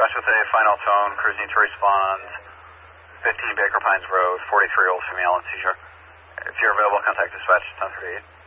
Dispatch with a final tone, cruising to respond, 15 Baker Pines Road, 43-year-old female in seizure. If you're available, contact dispatch 1038.